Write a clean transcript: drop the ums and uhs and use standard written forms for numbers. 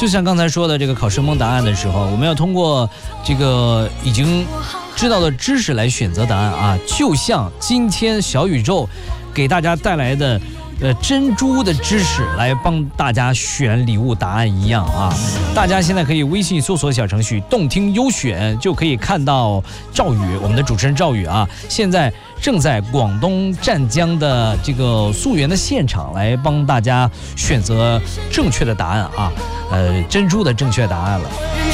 就像刚才说的这个考生蒙答案的时候，我们要通过这个已经知道的知识来选择答案啊，就像今天小宇宙给大家带来的珍珠的知识来帮大家选礼物答案一样啊。大家现在可以微信搜索小程序动听优选，就可以看到赵宇，我们的主持人赵宇啊，现在正在广东湛江的这个溯源的现场来帮大家选择正确的答案啊，珍珠的正确答案了。